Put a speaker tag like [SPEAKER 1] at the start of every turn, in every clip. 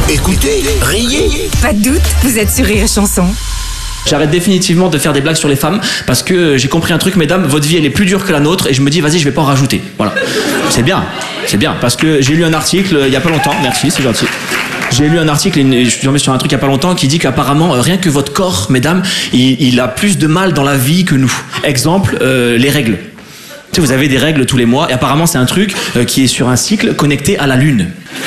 [SPEAKER 1] Écoutez, riez.
[SPEAKER 2] Pas de doute, vous êtes sur Rire et Chanson.
[SPEAKER 3] J'arrête définitivement de faire des blagues sur les femmes parce que j'ai compris un truc, mesdames, votre vie elle est plus dure que la nôtre et je me dis vas-y je vais pas en rajouter. Voilà. C'est bien parce que j'ai lu un article il y a pas longtemps, merci c'est gentil. J'ai lu un article et je suis tombé sur un truc il y a pas longtemps qui dit qu'apparemment rien que votre corps, mesdames, il a plus de mal dans la vie que nous. Exemple, les règles. Tu sais, vous avez des règles tous les mois et apparemment c'est un truc qui est sur un cycle connecté à la lune.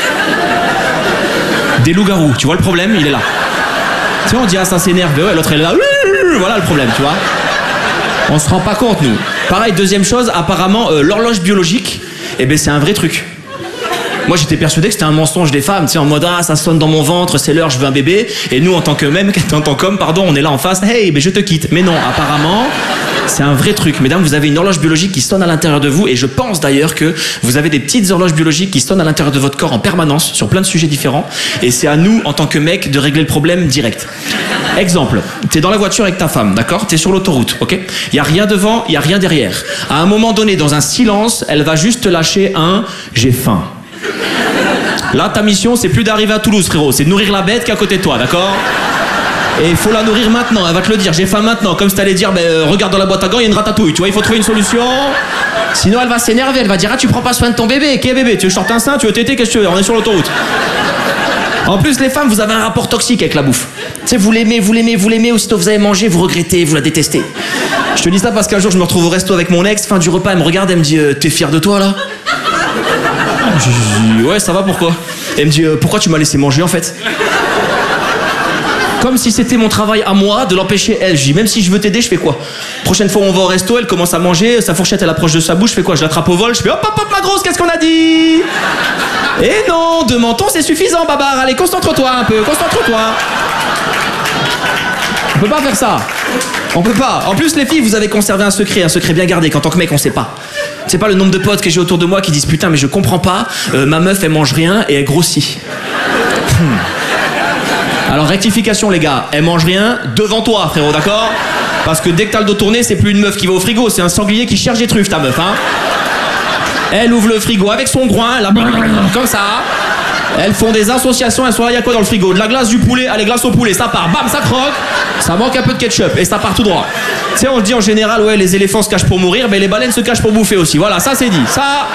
[SPEAKER 3] Des loups-garous, tu vois le problème, il est là. Tu sais, on dit ah ça s'énerve, ouais, l'autre elle est là, voilà le problème, tu vois. On se rend pas compte nous. Pareil, deuxième chose, apparemment l'horloge biologique, eh ben c'est un vrai truc. Moi j'étais persuadé que c'était un mensonge des femmes, tu sais, en mode ah ça sonne dans mon ventre, c'est l'heure, je veux un bébé. Et nous en tant qu'homme, on est là en face, hey ben je te quitte. Mais non, apparemment c'est un vrai truc. Mesdames, vous avez une horloge biologique qui sonne à l'intérieur de vous et je pense d'ailleurs que vous avez des petites horloges biologiques qui sonnent à l'intérieur de votre corps en permanence sur plein de sujets différents et c'est à nous en tant que mecs de régler le problème direct. Exemple, t'es dans la voiture avec ta femme, d'accord? T'es sur l'autoroute, ok? Y a rien devant, y a rien derrière. À un moment donné, dans un silence, elle va juste te lâcher un « j'ai faim ». Là, ta mission, c'est plus d'arriver à Toulouse, frérot, c'est de nourrir la bête qui est à côté de toi, d'accord? Et il faut la nourrir maintenant, elle va te le dire, j'ai faim maintenant, comme si t'allais dire, regarde dans la boîte à gants, il y a une ratatouille, tu vois, il faut trouver une solution. Sinon, elle va s'énerver, elle va dire, ah, tu prends pas soin de ton bébé, qu'est bébé? Tu veux short un sein, tu veux téter, qu'est-ce que tu veux? On est sur l'autoroute. En plus, les femmes, vous avez un rapport toxique avec la bouffe. Tu sais, vous l'aimez, aussitôt vous avez mangé, vous regrettez, vous la détestez. Je te dis ça parce qu'un jour, je me retrouve au resto avec mon ex, fin du repas, elle me regarde, elle me dit, t'es fier de toi, là? Je dis, ouais, ça va, pourquoi? Elle me dit, pourquoi tu m'as laissé manger, en fait? Comme si c'était mon travail à moi de l'empêcher elle. Je dis, même si je veux t'aider, je fais quoi? Prochaine fois où on va au resto, elle commence à manger, sa fourchette elle approche de sa bouche, je fais quoi? Je l'attrape au vol, je fais hop hop hop ma grosse, qu'est-ce qu'on a dit? Et non, 2 mentons c'est suffisant babar, allez concentre-toi un peu, concentre-toi. On peut pas faire ça. On peut pas. En plus les filles, vous avez conservé un secret bien gardé qu'en tant que mec on sait pas. C'est pas le nombre de potes que j'ai autour de moi qui disent putain mais je comprends pas, ma meuf elle mange rien et elle grossit. Alors rectification les gars, elle mange rien devant toi frérot, d'accord? Parce que dès que t'as le dos tourné, c'est plus une meuf qui va au frigo, c'est un sanglier qui cherche des truffes ta meuf, hein. Elle ouvre le frigo avec son groin, là, comme ça. Elles font des associations, elles sont là, il y a quoi dans le frigo? De la glace, du poulet, allez glace au poulet, ça part, bam, ça croque, ça manque un peu de ketchup et ça part tout droit. Tu sais, on le dit en général, ouais, les éléphants se cachent pour mourir, mais les baleines se cachent pour bouffer aussi. Voilà, ça c'est dit. Ça.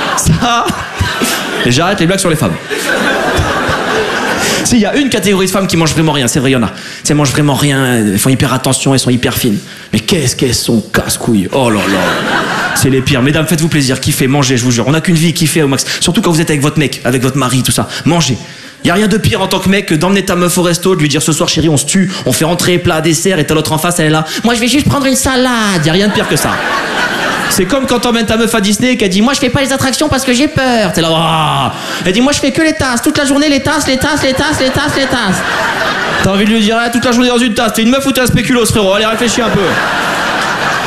[SPEAKER 3] Et j'arrête les blagues sur les femmes. Si, il y a une catégorie de femmes qui mangent vraiment rien, c'est vrai, il y en a. Tu sais, mangent vraiment rien, elles font hyper attention, elles sont hyper fines. Mais qu'est-ce qu'elles sont casse-couilles. Oh là là. C'est les pires. Mesdames, faites-vous plaisir, kiffez, mangez, je vous jure. On n'a qu'une vie, kiffez au max. Surtout quand vous êtes avec votre mec, avec votre mari, tout ça. Mangez. Y a rien de pire en tant que mec que d'emmener ta meuf au resto, de lui dire ce soir chérie on se tue, on fait entrée, plat, dessert et t'as l'autre en face, elle est là. Moi je vais juste prendre une salade. Y a rien de pire que ça. C'est comme quand t'emmènes ta meuf à Disney et qu'elle dit moi je fais pas les attractions parce que j'ai peur. T'es là, oh. Elle dit moi je fais que les tasses, toute la journée les tasses. T'as envie de lui dire toute la journée dans une tasse. T'es une meuf ou t'es un spéculoos frérot? Allez réfléchis un peu.